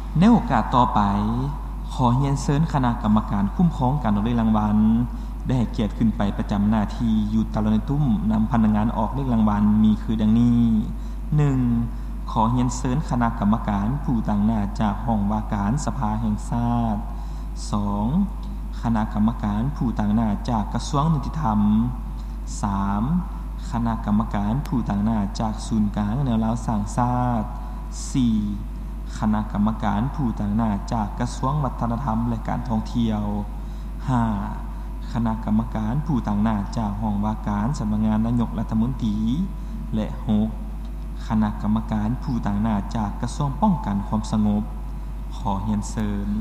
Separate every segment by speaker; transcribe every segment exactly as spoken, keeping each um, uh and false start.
Speaker 1: ในโอกาสต่อไปขอเรียนเชิญคณะกรรมการคุ้มครองการออกเลขรางวัลได้ให้เกียรติขึ้นไปประจำหน้าที่อยู่ตลอดในตุ้มนำพนักงานออกเลขรางวัลมีคือดังนี้ หนึ่ง ขอเรียนเชิญคณะกรรมการผู้ตั้งหน้าจากห้องว่าการสภาแห่งชาติ สอง คณะกรรมการผู้ตั้งหน้าจากกระทรวงยุติธรรม สาม คณะกรรมการผู้ตั้งหน้าจากศูนย์กลางแนวราวสร้างชาติ สี่ คณะกรรมการผู้ตั้งหน้าจากกระทรวงวัฒนธรรมและการท่องเที่ยว ห้า คณะกรรมการผู้ตั้งหน้าจากห้องว่าการสำนักงานนายกรัฐมนตรี และ หก คณะกรรมการผู้ตั้งหน้าจากกระทรวงป้องกันความสงบขอเรียนเชิญ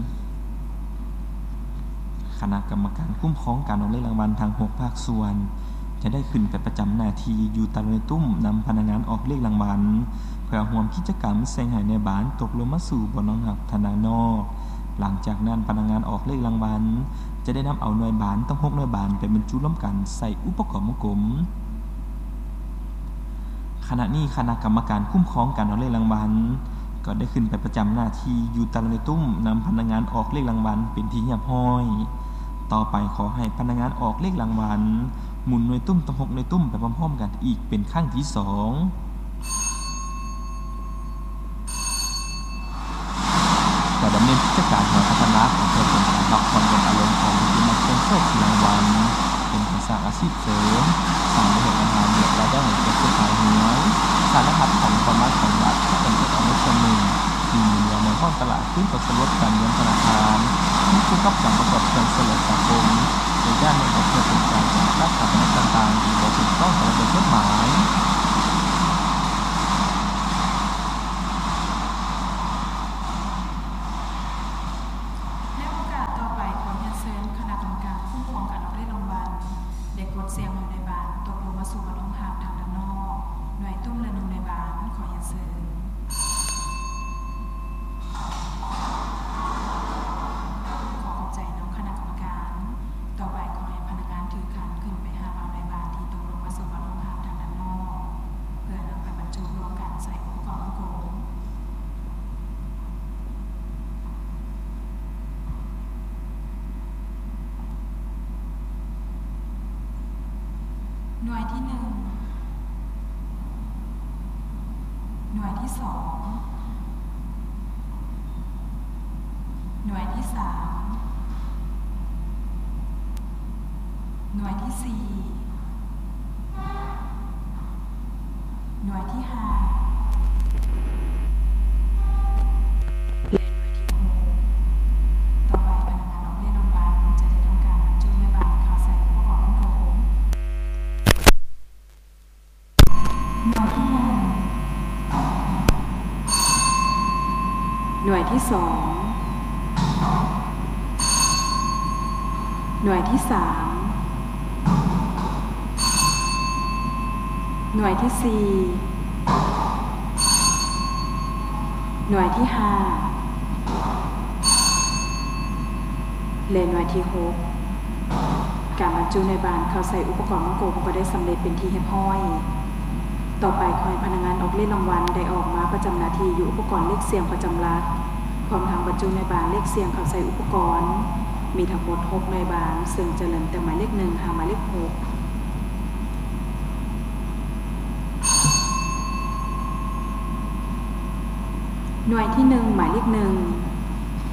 Speaker 1: คณะกรรมการคุ้มครองการออกเลขรางวัลทางหกภาคส่วนจะได้ขึ้นไปประจำหน้าที่อยู่ตลอดในตุ้มนำพนักงานออกเลขรางวัลเพื่อร่วมกิจกรรมแสดงให้ในบ้านตกลงมาสู่บ่อน้องหักทางด้านนอกหลังจากนั้นพนักงานออกเลขรางวัลจะได้นำเอาหน่วยบานต้องหกหน่วยบานไปบรรจุร่วมกันใส่อุปกรณ์วงกลมขณะนี้คณะกรรมการคุ้มครองการออกเลขรางวัลก็ได้ขึ้นไปประจำหน้าที่อยู่ตลอดในตุ้มนำพนักงานออกเลขรางวัลเป็นที่เรียบร้อยต่อไปขอให้พนักงานออกเลขรางวัลหมุนหน่วยตุ้มต้องหกหน่วยตุ้มไปพร้อมๆกันอีกเป็นครั้งที่สองจะดำเนินกิจการของพัฒนาของเพื่อเป็นการรับความเป็นอารมณ์ของผู้มาเป็นโชครางวัลเป็นการสร้างอาชีพเสริมสร้างประโยชน์งานและรายได้ให้แก่ผู้ขายหวยสารพัดของความหมายของรัฐที่เป็นเพื่อเอาในส่วนหนึ่งที่มีอยู่ในห้องตลาดขึ้นกับสรุปการเงินธนาคารที่ผู้กับการประกอบการเสริมสังคมในด้านในการเพื่อเป็นการจัดการสถานะต่างๆที่ถูกต้องตามกฎหมาย
Speaker 2: เสียงในบ้านตกลงมาสู่บรรทงหักทางด้านนอกหน่วยตุ้มและหนึ่งในบ้านขอเรียนเชิญขอขอบใจน้องคณะกรรมการต่อไปขอให้พนักงานถือขันขึ้นไปหาเอาในบ้านที่ตกลงมาสู่บรรทงหักทางด้านนอกเพื่อนำไปบรรจุรวมกันใส่อุปกรณ์วงกลมหน่วยที่หนึ่งหน่วยที่สองหน่วยที่สามหน่วยที่สี่หน่วยที่ห้าหน่วยที่สองหน่วยที่สามหน่วยที่สี่หน่วยที่ห้าและหน่วยที่หกการบรรจุในบ้านเข้าใส่อุปกรณ์วงกลมก็ได้สำเร็จเป็นที่เรียบร้อยต่อไปขอให้พนักงานออกเลขรางวัลได้ออกมาประจำหน้าที่อยู่อุปกรณ์เลขเสียงประจำรัฐพร้อมทางบรรจุในบานเลขเสียงเข้าใส่อุปกรณ์มีทั้งหมดหกในบานซึ่งจะเริ่มแต่หมายเลขหนึ่งหาหมายเลขหกหน่วยที่หนึ่งหมายเลขหนึ่ง